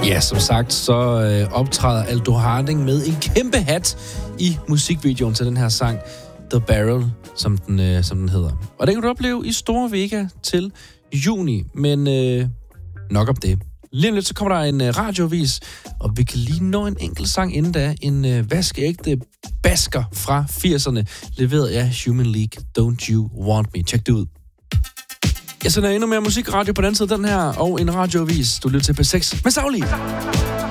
Ja, som sagt, så optræder Aldo Harding med en kæmpe hat i musikvideoen til den her sang, The Barrel, som den hedder. Og det kan du opleve i Store Vega til juni, men nok om det. Lige om lidt, så kommer der en radiovis, og vi kan lige nå en enkelt sang inden da. En vaskeægte basker fra 80'erne, leveret af Human League, Don't You Want Me. Tjek det ud. Jeg sender endnu mere musikradio på den anden side, den her, og en radiovis. Du lytter til P6 med Sagli.